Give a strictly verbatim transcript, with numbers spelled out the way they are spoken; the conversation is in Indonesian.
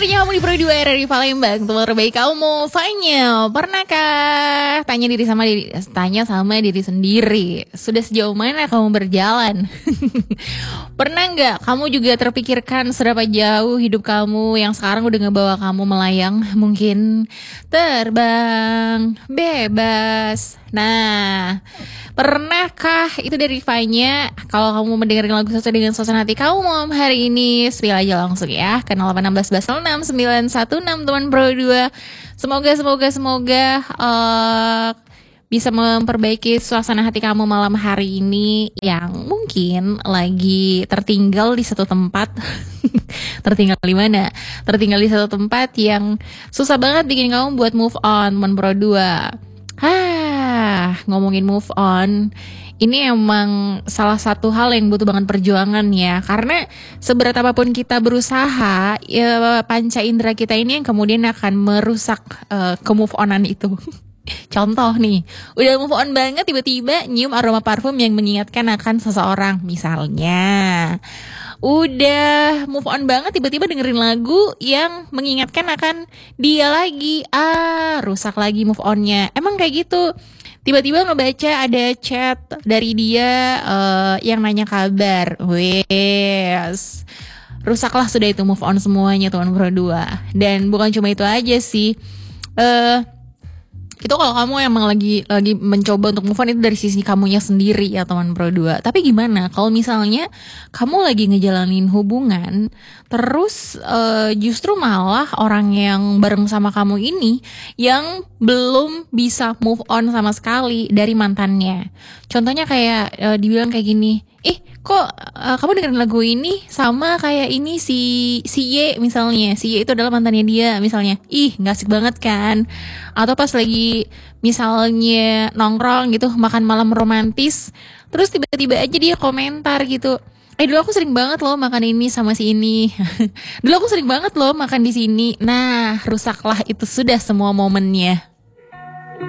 harinya kamu di Pro dua R R I Palembang, telur terbaik kamu. Fanya, pernahkah tanya diri sama diri, tanya sama diri sendiri, sudah sejauh mana kamu berjalan? Pernah nggak kamu juga terpikirkan seberapa jauh hidup kamu yang sekarang udah ngebawa kamu melayang, mungkin terbang bebas. Nah, pernahkah itu dari Fanya? Kalau kamu mendengarkan lagu sesuai dengan suasana hati kamu malam hari ini, spill aja langsung ya ke nol delapan satu enam satu enam sembilan satu enam teman Pro dua. Semoga semoga semoga uh, bisa memperbaiki suasana hati kamu malam hari ini yang mungkin lagi tertinggal di satu tempat. Tertinggal di mana? Tertinggal di satu tempat yang susah banget bikin kamu buat move on, teman Pro dua. Hah, ngomongin move on, ini emang salah satu hal yang butuh banget perjuangan ya. Karena seberat apapun kita berusaha, ya panca indera kita ini yang kemudian akan merusak uh, ke move onan itu. Contoh nih, udah move on banget tiba-tiba nyium aroma parfum yang mengingatkan akan seseorang. Misalnya udah move on banget tiba-tiba dengerin lagu yang mengingatkan akan dia lagi. Ah, rusak lagi move onnya. Emang kayak gitu. Tiba-tiba ngebaca ada chat dari dia uh, yang nanya kabar. Wes, rusaklah sudah itu move on semuanya teman Pro dua. Dan bukan cuma itu aja sih. Eh uh, itu kalau kamu emang lagi lagi mencoba untuk move on itu dari sisi kamunya sendiri ya teman Pro dua. Tapi gimana kalau misalnya kamu lagi ngejalanin hubungan terus uh, justru malah orang yang bareng sama kamu ini yang belum bisa move on sama sekali dari mantannya. Contohnya kayak uh, dibilang kayak gini, "Ih, kok uh, kamu dengerin lagu ini sama kayak ini si si Y misalnya. Si Y itu adalah mantannya dia misalnya. Ih, nggak asik banget kan?" Atau pas lagi misalnya nongkrong gitu, makan malam romantis, terus tiba-tiba aja dia komentar gitu, "Eh, dulu aku sering banget loh makan ini sama si ini." "Dulu aku sering banget loh makan di sini." Nah, rusaklah itu sudah semua momennya.